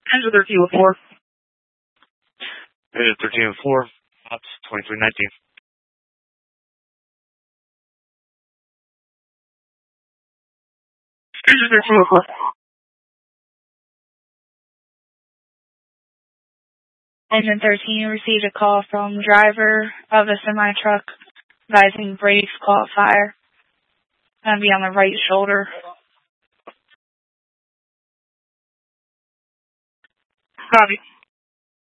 Engine 13 with 4. Engine 13 with 4. Ops 2319. Engine 13 with 4. Engine 13 received a call from driver of a semi-truck advising brakes caught fire. Going to be on the right shoulder. Copy.